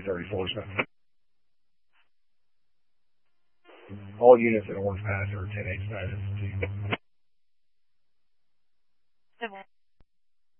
234. All units in Orange Pass are 10H status.